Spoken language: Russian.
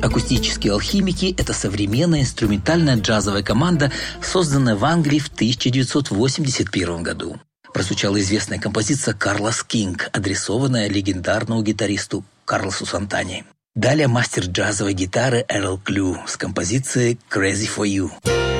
Акустические алхимики – это современная инструментальная джазовая команда, созданная в Англии в 1981 году. Прозвучала известная композиция «Карлос Кинг», адресованная легендарному гитаристу Карлосу Сантане. Далее мастер джазовой гитары Эрл Клю с композицией «Crazy for You».